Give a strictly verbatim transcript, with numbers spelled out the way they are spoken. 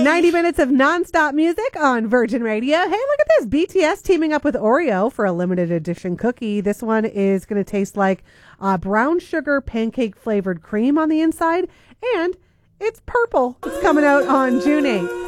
ninety minutes of nonstop music on Virgin Radio. Hey, look at this. B T S teaming up with Oreo for a limited edition cookie. This one is going to taste like uh, brown sugar pancake flavored cream on the inside. And it's purple. It's coming out on June eighth.